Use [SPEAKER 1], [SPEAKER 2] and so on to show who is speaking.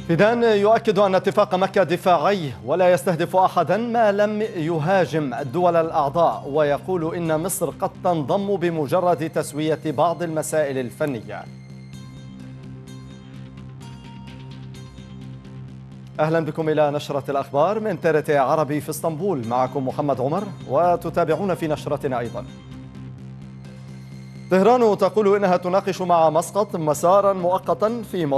[SPEAKER 1] فيدان يؤكد أن اتفاق مكة دفاعي ولا يستهدف أحدا ما لم يهاجم الدول الأعضاء، ويقول إن مصر قد تنضم بمجرد تسوية بعض المسائل الفنية. أهلا بكم إلى نشرة الأخبار من TRT عربي في اسطنبول. معكم محمد عمر، وتتابعون في نشرتنا أيضا. طهران تقول إنها تناقش مع مسقط مسارا مؤقتا في